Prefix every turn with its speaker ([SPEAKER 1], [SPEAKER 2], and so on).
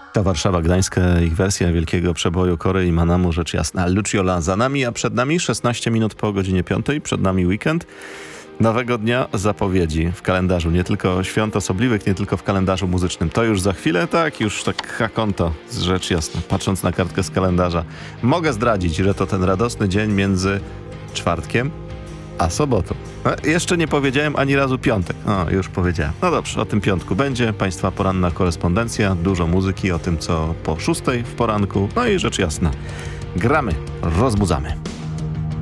[SPEAKER 1] Ta Warszawa Gdańska, ich wersja wielkiego przeboju Kory i Manamu, rzecz jasna. Luciola za nami, a przed nami 16 minut po godzinie 5, przed nami weekend. Nowego dnia zapowiedzi w kalendarzu, nie tylko świąt osobliwych, nie tylko w kalendarzu muzycznym. To już za chwilę, tak, już tak konto, rzecz jasna, patrząc na kartkę z kalendarza. Mogę zdradzić, że to ten radosny dzień między czwartkiem a sobotą. Jeszcze nie powiedziałem ani razu piątek. Już powiedziałem. No dobrze, o tym piątku będzie. Państwa poranna korespondencja, dużo muzyki o tym, co po 6 w poranku. No i rzecz jasna, gramy, rozbudzamy.